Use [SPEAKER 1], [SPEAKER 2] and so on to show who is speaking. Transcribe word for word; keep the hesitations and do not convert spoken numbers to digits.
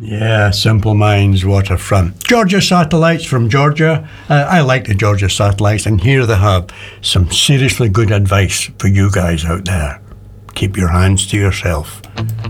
[SPEAKER 1] Yeah, Simple Minds Waterfront. Georgia Satellites from Georgia. Uh, I like the Georgia Satellites, and here they have some seriously good advice for you guys out there. Keep your hands to yourself.